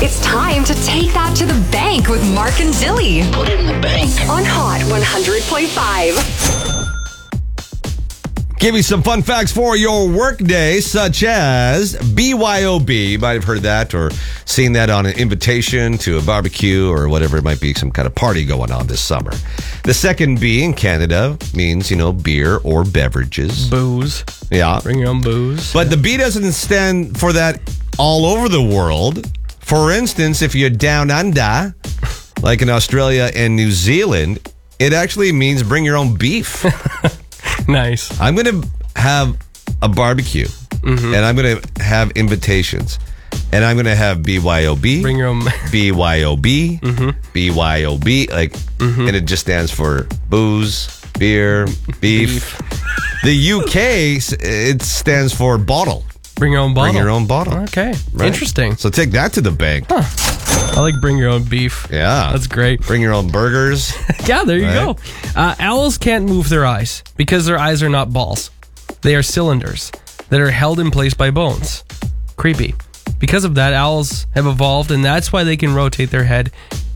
It's time to take that to the bank with Mark and Dilly. Put it in the bank. On Hot 100.5. Give you some fun facts for your workday, such as BYOB. You might have heard that or seen that on an invitation to a barbecue or whatever it might be, some kind of party going on this summer. The second B in Canada means, beer or beverages. Booze. Yeah. Bring your own booze. But the B doesn't stand for that all over the world. For instance, if you're down under, like in Australia and New Zealand, it actually means bring your own beef. Nice. I'm going to have a barbecue, and I'm going to have invitations, and I'm going to have BYOB. Bring your own. BYOB. BYOB. And it just stands for booze, beer, beef. The UK, it stands for bottle. Bring your own bottle. Bring your own bottle. Okay. Right? Interesting. So take that to the bank. I like bring your own beef. Yeah. That's great. Bring your own burgers. Yeah, there you Right. go. Owls can't move their eyes because their eyes are not balls. They are cylinders that are held in place by bones. Creepy. Because of that, owls have evolved, and that's why they can rotate their head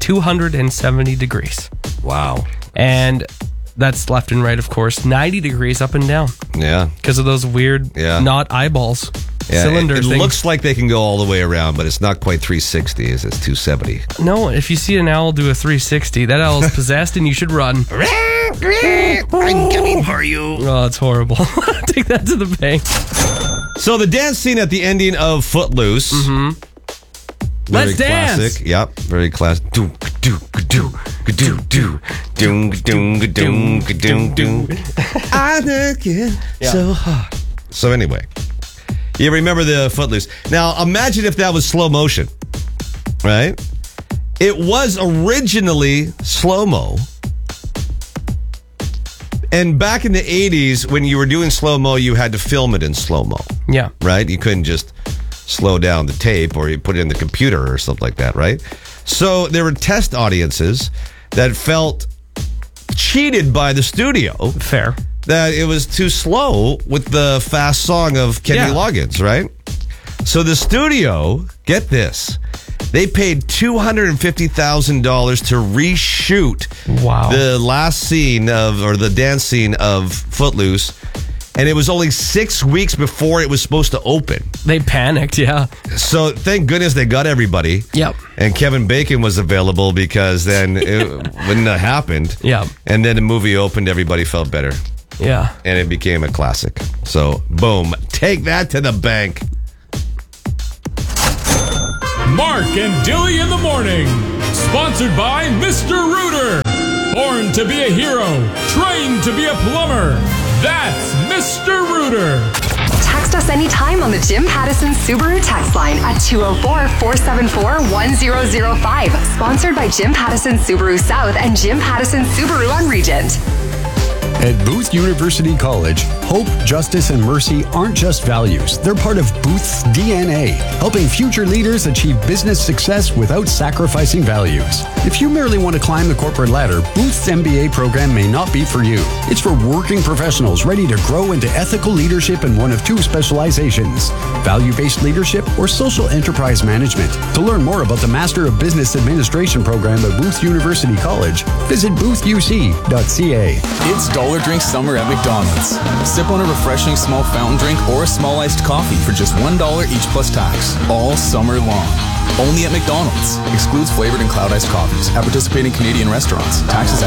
270 degrees. Wow. And that's left and right, of course, 90 degrees up and down Yeah. because of those weird, Yeah. not eyeballs, Yeah, cylinder it things. looks like they can go all the way around, but it's not quite 360. It's 270. No, if you see an owl do a 360, that owl is possessed and you should run. I'm coming for you. Oh, it's horrible. Take that to the bank. So the dance scene at the ending of Footloose. Very Let's dance. classic. Yep, very classic. Do do do do do do do do do. I look it so hard. So anyway, you remember the Footloose? Now imagine if that was slow motion, right? It was originally slow-mo. And back in the 80s, when you were doing slow-mo, you had to film it in slow-mo, Yeah. right? You couldn't just slow down the tape or you put it in the computer or something like that, right? So there were test audiences that felt cheated by the studio Fair. that it was too slow with the fast song of Kenny Yeah. Loggins, right? So the studio, get this, they paid $250,000 to reshoot Wow. the last scene or the dance scene of Footloose, and it was only 6 weeks before it was supposed to open. They panicked, yeah. So thank goodness they got everybody. Yep. And Kevin Bacon was available because then it wouldn't have happened. Yeah. And then the movie opened, everybody felt better. Yeah. And it became a classic. So, boom. Take that to the bank. Mark and Dilly in the morning. Sponsored by Mr. Rooter. Born to be a hero. Trained to be a plumber. That's Mr. Rooter. Text us anytime on the Jim Pattison Subaru text line at 204-474-1005. Sponsored by Jim Pattison Subaru South and Jim Pattison Subaru on Regent. At Booth University College, hope, justice, and mercy aren't just values. They're part of Booth's DNA, helping future leaders achieve business success without sacrificing values. If you merely want to climb the corporate ladder, Booth's MBA program may not be for you. It's for working professionals ready to grow into ethical leadership in one of two specializations, value-based leadership or social enterprise management. To learn more about the Master of Business Administration program at Booth University College, visit boothuc.ca. It's Dollar Drink Summer at McDonald's. Sip on a refreshing small fountain drink or a small iced coffee for just $1 each plus tax, all summer long. Only at McDonald's. Excludes flavored and cloud iced coffees at participating Canadian restaurants. Taxes at